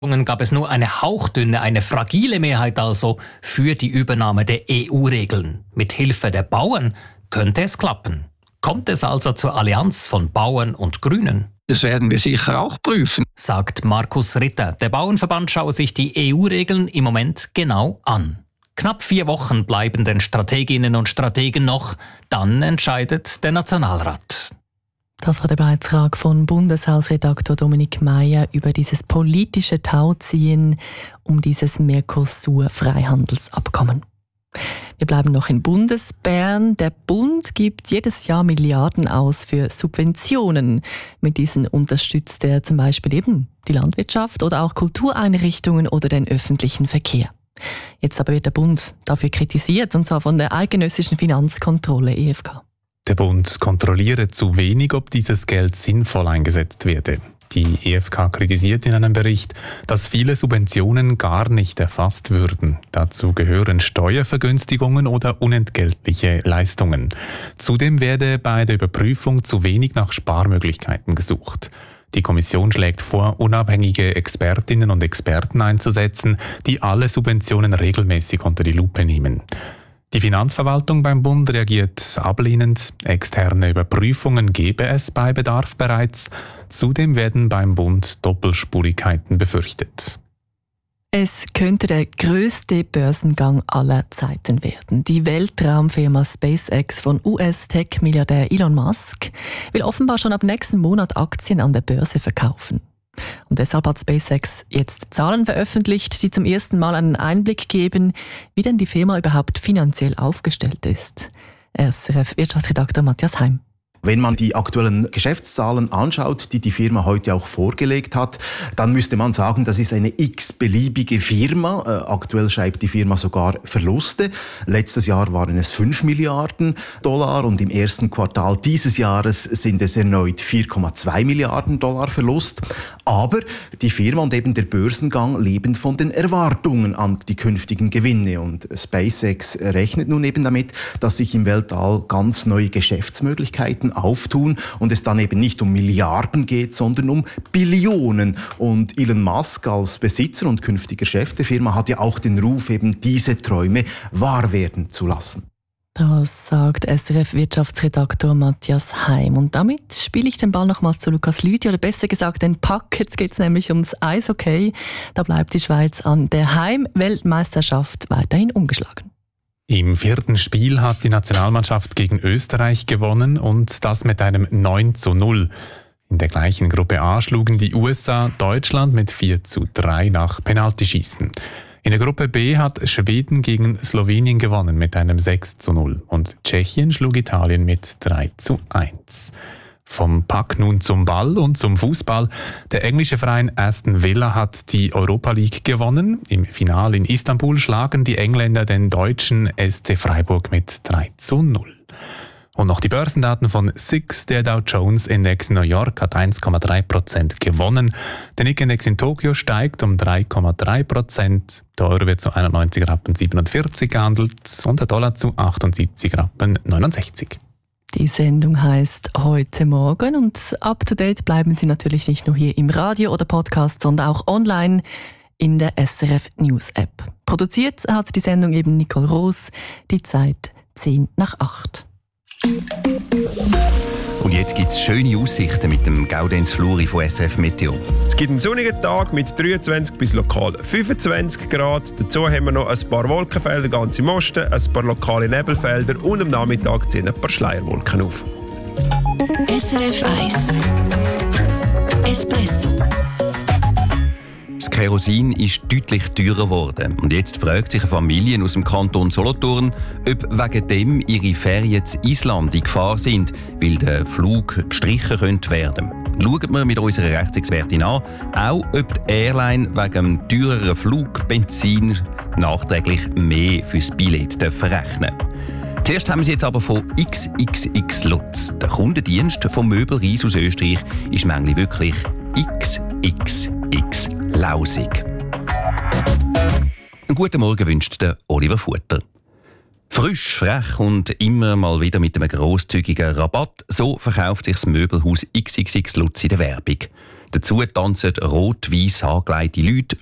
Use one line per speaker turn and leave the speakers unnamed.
gab es nur eine hauchdünne, eine fragile Mehrheit also für die Übernahme der EU-Regeln. Mit Hilfe der Bauern könnte es klappen. Kommt es also zur Allianz von Bauern und Grünen?
Das werden wir sicher auch prüfen,
sagt Markus Ritter. Der Bauernverband schaue sich die EU-Regeln im Moment genau an. Knapp 4 Wochen bleiben den Strateginnen und Strategen noch. Dann entscheidet der Nationalrat.
Das war der Beitrag von Bundeshausredaktor Dominik Meyer über dieses politische Tauziehen um dieses Mercosur-Freihandelsabkommen. Wir bleiben noch in Bundesbern. Der Bund gibt jedes Jahr Milliarden aus für Subventionen. Mit diesen unterstützt er zum Beispiel eben die Landwirtschaft oder auch Kultureinrichtungen oder den öffentlichen Verkehr. Jetzt aber wird der Bund dafür kritisiert, und zwar von der eidgenössischen Finanzkontrolle EFK.
Der Bund kontrolliere zu wenig, ob dieses Geld sinnvoll eingesetzt werde. Die EFK kritisiert in einem Bericht, dass viele Subventionen gar nicht erfasst würden. Dazu gehören Steuervergünstigungen oder unentgeltliche Leistungen. Zudem werde bei der Überprüfung zu wenig nach Sparmöglichkeiten gesucht. Die Kommission schlägt vor, unabhängige Expertinnen und Experten einzusetzen, die alle Subventionen regelmäßig unter die Lupe nehmen. Die Finanzverwaltung beim Bund reagiert ablehnend. Externe Überprüfungen gebe es bei Bedarf bereits. Zudem werden beim Bund Doppelspurigkeiten befürchtet.
Es könnte der grösste Börsengang aller Zeiten werden. Die Weltraumfirma SpaceX von US-Tech-Milliardär Elon Musk will offenbar schon ab nächsten Monat Aktien an der Börse verkaufen. Und deshalb hat SpaceX jetzt Zahlen veröffentlicht, die zum ersten Mal einen Einblick geben, wie denn die Firma überhaupt finanziell aufgestellt ist. SRF-Wirtschaftsredakteur Matthias Heim.
Wenn man die aktuellen Geschäftszahlen anschaut, die die Firma heute auch vorgelegt hat, dann müsste man sagen, das ist eine x-beliebige Firma. Aktuell schreibt die Firma sogar Verluste. Letztes Jahr waren es 5 Milliarden Dollar und im ersten Quartal dieses Jahres sind es erneut 4,2 Milliarden Dollar Verlust. Aber die Firma und eben der Börsengang leben von den Erwartungen an die künftigen Gewinne. Und SpaceX rechnet nun eben damit, dass sich im Weltall ganz neue Geschäftsmöglichkeiten auftun und es dann eben nicht um Milliarden geht, sondern um Billionen. Und Elon Musk als Besitzer und künftiger Chef der Firma hat ja auch den Ruf, eben diese Träume wahr werden zu lassen.
Das sagt SRF-Wirtschaftsredaktor Matthias Heim. Und damit spiele ich den Ball nochmals zu Lukas Lüthi, oder besser gesagt den Pack. Jetzt geht es nämlich ums Eishockey. Da bleibt die Schweiz an der Heim-Weltmeisterschaft weiterhin ungeschlagen.
Im 4. Spiel hat die Nationalmannschaft gegen Österreich gewonnen und das mit einem 9:0. In der gleichen Gruppe A schlugen die USA Deutschland mit 4:3 nach Penaltyschießen. In der Gruppe B hat Schweden gegen Slowenien gewonnen mit einem 6:0 und Tschechien schlug Italien mit 3:1. Vom Pack nun zum Ball und zum Fußball. Der englische Verein Aston Villa hat die Europa League gewonnen. Im Finale in Istanbul schlagen die Engländer den deutschen SC Freiburg mit 3:0. Und noch die Börsendaten von SIX. Der Dow Jones Index New York hat 1,3% gewonnen. Der Nikkei-Index in Tokio steigt um 3,3%. Der Euro wird zu 91,47 gehandelt und der Dollar zu 78,69.
Die Sendung heisst «Heute Morgen» und up to date bleiben Sie natürlich nicht nur hier im Radio oder Podcast, sondern auch online in der SRF News App. Produziert hat die Sendung eben Nicole Roos, die Zeit 7:08.
Und jetzt gibt es schöne Aussichten mit dem Gaudenz Fluri von SRF Meteo.
Es gibt einen sonnigen Tag mit 23 bis lokal 25 Grad. Dazu haben wir noch ein paar Wolkenfelder ganz im Osten, ein paar lokale Nebelfelder und am Nachmittag ziehen ein paar Schleierwolken auf.
SRF 1 Espresso.
Das Kerosin ist deutlich teurer geworden. Und jetzt fragt sich eine Familie aus dem Kanton Solothurn, ob wegen dem ihre Ferien zu Island in Gefahr sind, weil der Flug gestrichen könnte werden. Schauen wir mit unserer Rechtsexpertin an, auch ob die Airline wegen dem teureren Flug Benzin nachträglich mehr fürs Billett rechnen dürfen. Zuerst haben wir sie jetzt aber von XXX Lutz. Der Kundendienst vom Möbelreis aus Österreich ist manchmal wirklich XXX lausig. Einen guten Morgen wünscht der Oliver Futter. Frisch, frech und immer mal wieder mit einem grosszügigen Rabatt, so verkauft sich das Möbelhaus XXX Lutz in der Werbung. Dazu tanzen rot-weiss angelegte Leute